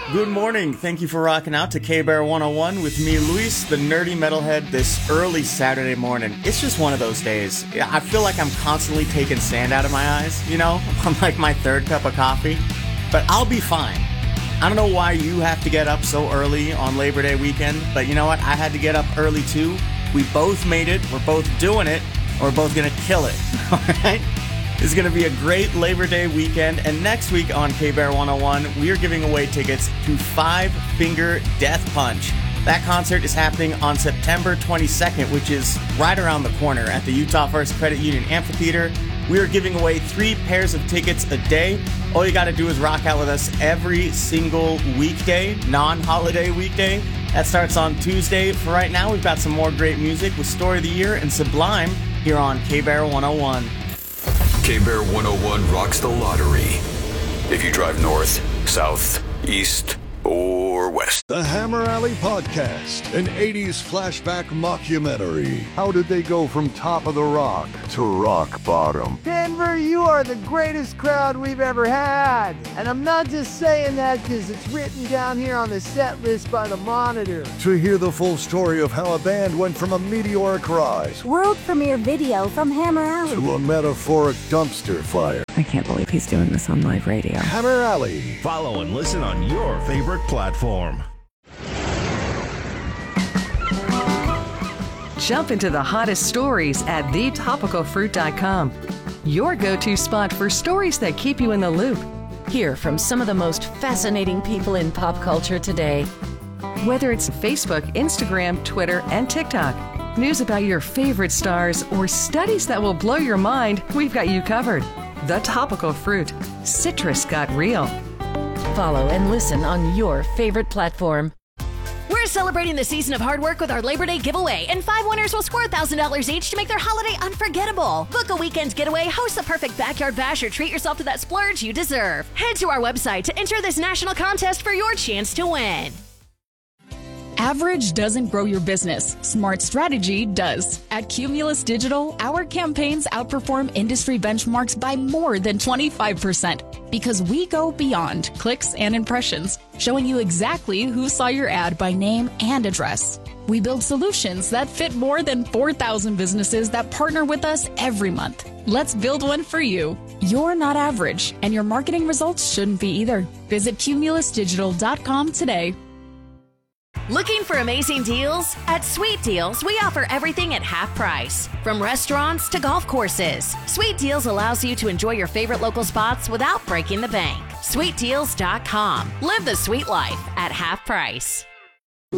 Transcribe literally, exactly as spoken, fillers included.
Good morning. Thank you for rocking out to K-Bear one oh one with me, Luis, the nerdy metalhead, this early Saturday morning. It's just one of those days. I feel like I'm constantly taking sand out of my eyes, you know? I'm like my third cup of coffee. But I'll be fine. I don't know why you have to get up so early on Labor Day weekend, but you know what? I had to get up early too. We both made it. We're both doing it. And we're both going to kill it. All right? It's going to be a great Labor Day weekend, and next week on K-Bear one oh one, we are giving away tickets to Five Finger Death Punch. That concert is happening on September twenty-second, which is right around the corner at the Utah First Credit Union Amphitheater. We are giving away three pairs of tickets a day. All you got to do is rock out with us every single weekday, non-holiday weekday. That starts on Tuesday. For right now, we've got some more great music with Story of the Year and Sublime here on K-Bear one oh one. K-Bear one oh one rocks the lottery. If you drive north, south, east, or west. The Hammer Alley Podcast, an eighties flashback mockumentary. How did they go from top of the rock to rock bottom? Denver, you are the greatest crowd we've ever had. And I'm not just saying that because it's written down here on the set list by the Monitor. To hear the full story of how a band went from a meteoric rise, world premiere video from Hammer Alley, to a metaphoric dumpster fire. I can't believe he's doing this on live radio. Hammer Alley. Follow and listen on your favorite platform. Jump into the hottest stories at the topical fruit dot com. Your go-to spot for stories that keep you in the loop. Hear from some of the most fascinating people in pop culture today. Whether it's Facebook, Instagram, Twitter, and TikTok, news about your favorite stars, or studies that will blow your mind, we've got you covered. The Topical Fruit. Citrus got real. Follow and listen on your favorite platform. We're celebrating the season of hard work with our Labor Day giveaway, and five winners will score one thousand dollars each to make their holiday unforgettable. Book a weekend getaway, host the perfect backyard bash, or treat yourself to that splurge you deserve. Head to our website to enter this national contest for your chance to win. Average doesn't grow your business. Smart strategy does. At Cumulus Digital, our campaigns outperform industry benchmarks by more than twenty-five percent because we go beyond clicks and impressions, showing you exactly who saw your ad by name and address. We build solutions that fit more than four thousand businesses that partner with us every month. Let's build one for you. You're not average, and your marketing results shouldn't be either. Visit cumulus digital dot com today. Looking for amazing deals? At Sweet Deals, we offer everything at half price. From restaurants to golf courses, Sweet Deals allows you to enjoy your favorite local spots without breaking the bank. sweet deals dot com. Live the sweet life at half price.